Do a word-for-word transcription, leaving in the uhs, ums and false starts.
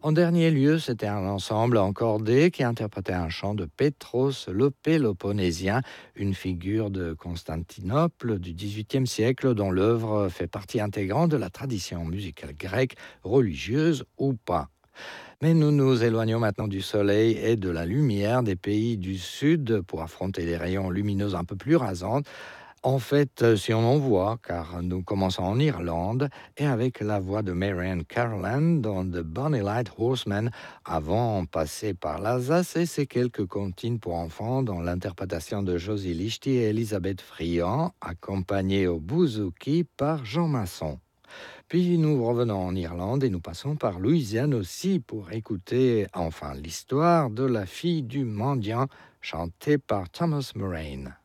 En dernier lieu, c'était un ensemble encordé qui interprétait un chant de Pétros le Péloponnésien, une figure de Constantinople du dix-huitième siècle dont l'œuvre fait partie intégrante de la tradition musicale grecque, religieuse ou pas. Mais nous nous éloignons maintenant du soleil et de la lumière des pays du sud pour affronter des rayons lumineux un peu plus rasants. En fait, euh, si on en voit, car nous commençons en Irlande et avec la voix de Marianne Carolan dans The Bonny Light Horseman, avant passer par l'Alsace et ses quelques comptines pour enfants dans l'interprétation de Josie Lichty et Elisabeth Friand, accompagnée au bouzouki par Jean Masson. Puis nous revenons en Irlande et nous passons par Louisiane aussi pour écouter enfin l'histoire de la fille du mendiant chantée par Thomas Moraine.